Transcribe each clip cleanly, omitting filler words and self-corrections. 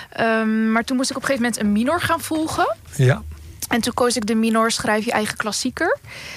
Maar toen moest ik op een gegeven moment een minor gaan volgen. Ja. En toen koos ik de minor Schrijf je eigen klassieker.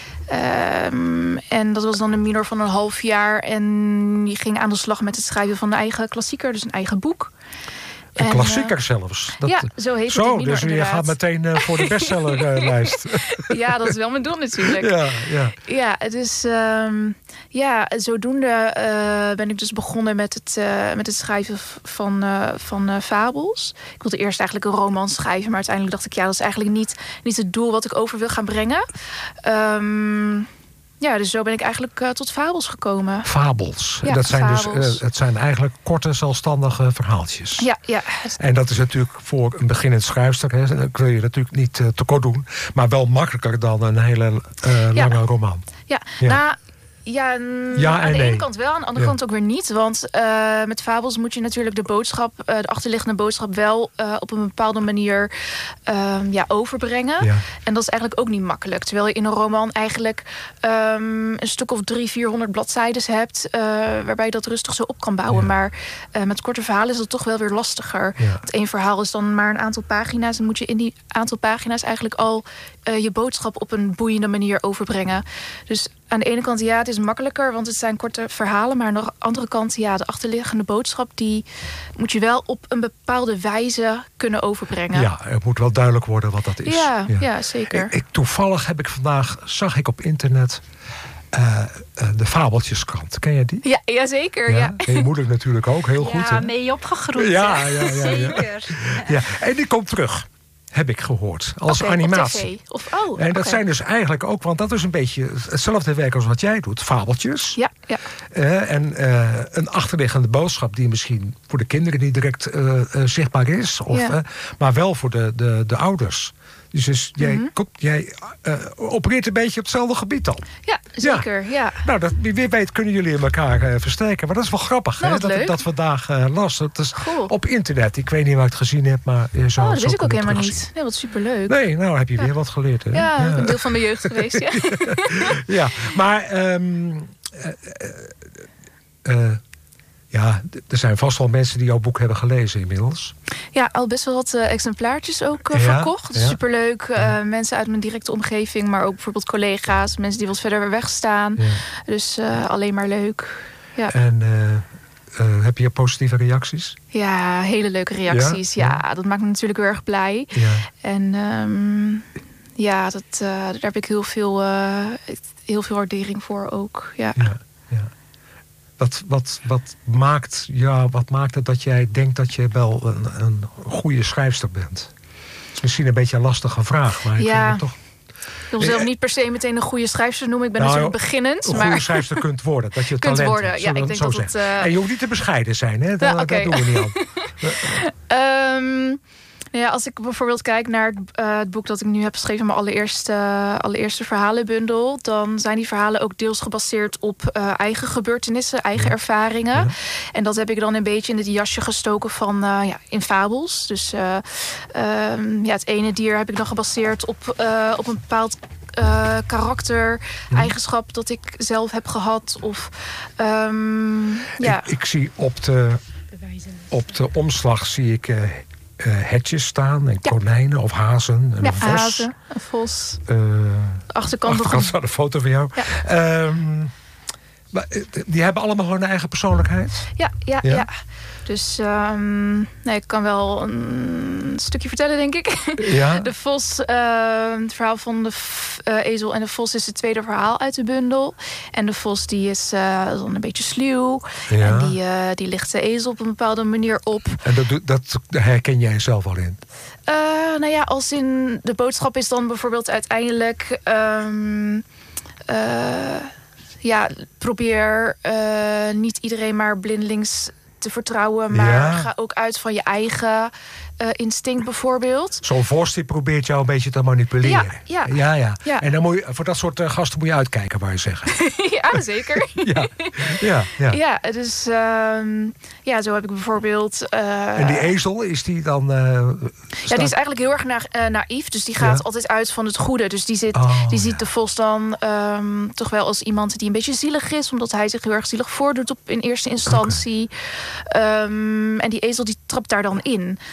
En dat was dan een minor van een half jaar. En die ging aan de slag met het schrijven van een eigen klassieker. Dus een eigen boek. Een klassieker zelfs. Ja, zo heet het in minor, dus je inderdaad. gaat meteen voor de bestsellerlijst. Ja, dat is wel mijn doel natuurlijk. Ja, dus zodoende ben ik dus begonnen met het schrijven van fabels. Ik wilde eerst eigenlijk een roman schrijven, maar uiteindelijk dacht ik, ja, dat is eigenlijk niet het doel wat ik over wil gaan brengen. Dus zo ben ik eigenlijk tot fabels gekomen. Fabels. Ja, dat zijn fabels. Dus, het zijn eigenlijk korte, zelfstandige verhaals. Ja. En dat is natuurlijk voor een beginnend schrijfster, hè, dat wil je natuurlijk niet tekort doen, maar wel makkelijker dan een hele lange roman. Ja, aan de ene kant wel, aan de andere kant ook weer niet. Want met fabels moet je natuurlijk de achterliggende boodschap wel op een bepaalde manier overbrengen. Ja. En dat is eigenlijk ook niet makkelijk. Terwijl je in een roman eigenlijk een stuk of 300-400 bladzijden hebt, waarbij je dat rustig zo op kan bouwen. Ja. Maar met korte verhalen is dat toch wel weer lastiger. Ja. Want één verhaal is dan maar een aantal pagina's. En moet je in die aantal pagina's eigenlijk al je boodschap op een boeiende manier overbrengen. Dus aan de ene kant, het is makkelijker, want het zijn korte verhalen. Maar aan de andere kant, de achterliggende boodschap, die moet je wel op een bepaalde wijze kunnen overbrengen. Ja, het moet wel duidelijk worden wat dat is. Ja, zeker. Toevallig zag ik op internet de Fabeltjeskrant. Ken je die? Ja, zeker. Ja. En je moeder natuurlijk ook, heel goed. Ja, mee opgegroeid. Ja. Zeker. Ja. En die komt terug. Heb ik gehoord. Als animatie. En dat zijn dus eigenlijk ook, want dat is een beetje hetzelfde werk als wat jij doet. Fabeltjes. Ja. En een achterliggende boodschap die misschien voor de kinderen niet direct zichtbaar is. Maar wel voor de ouders. Dus jij opereert een beetje op hetzelfde gebied dan. Ja, zeker. Ja. Nou, wie weet kunnen jullie elkaar versterken. Maar dat is wel grappig, hè? Dat ik dat vandaag las. Dat is op internet. Ik weet niet waar ik het gezien heb, maar je zou dat wist ik ook helemaal niet. Nee, wat superleuk. Nee, nou heb je weer wat geleerd. Hè? Ja, een deel van mijn jeugd geweest, ja. Ja, maar er zijn vast wel mensen die jouw boek hebben gelezen inmiddels. Ja, al best wel wat exemplaartjes ook verkocht. Superleuk. Mensen uit mijn directe omgeving, maar ook bijvoorbeeld collega's. Mensen die wat verder weg staan. Ja. Dus alleen maar leuk. Ja. En heb je positieve reacties? Ja, hele leuke reacties. Ja, dat maakt me natuurlijk heel erg blij. Ja. En daar heb ik heel veel waardering voor ook. Ja. Wat maakt het dat jij denkt dat je wel een goede schrijfster bent? Dat is misschien een beetje een lastige vraag, maar ik vind het toch. Ik wil zelf niet per se meteen een goede schrijfster noemen. Ik ben natuurlijk beginnend. Een goede schrijfster kunt worden. Dat je talent hebt. Ja, ik denk dat het... En je hoeft niet te bescheiden zijn, hè? Dat doen we niet aan. Als ik bijvoorbeeld kijk naar het boek dat ik nu heb geschreven, mijn allereerste verhalenbundel, dan zijn die verhalen ook deels gebaseerd op eigen gebeurtenissen, eigen ervaringen. Ja. En dat heb ik dan een beetje in het jasje gestoken van in fabels. Dus het ene dier heb ik dan gebaseerd op een bepaald karakter, eigenschap dat ik zelf heb gehad. Of ik zie op de omslag zie ik hetjes staan en konijnen of hazen en een vos. Hazen, een vos. Achterkant staat een foto van jou. Ja. Die hebben allemaal hun eigen persoonlijkheid? Ja. Dus ik kan wel een stukje vertellen, denk ik. Ja. De vos, het verhaal van de ezel en de vos is het tweede verhaal uit de bundel. En de vos die is dan een beetje sluw. Ja. En die ligt de ezel op een bepaalde manier op. En dat herken jij zelf al in? Als in de boodschap is dan bijvoorbeeld uiteindelijk probeer niet iedereen maar blindelings te vertrouwen, maar ga ook uit van je eigen instinct bijvoorbeeld. Zo'n vos die probeert jou een beetje te manipuleren. Ja. En dan moet je, voor dat soort gasten moet je uitkijken, wou je zeggen. Ja, zeker. Ja, dus zo heb ik bijvoorbeeld... en die ezel, is die dan... die is eigenlijk heel erg naïef. Dus die gaat altijd uit van het goede. Dus die ziet de vos dan toch wel als iemand die een beetje zielig is, omdat hij zich heel erg zielig voordoet in eerste instantie. Okay. En die ezel die trapt daar dan in.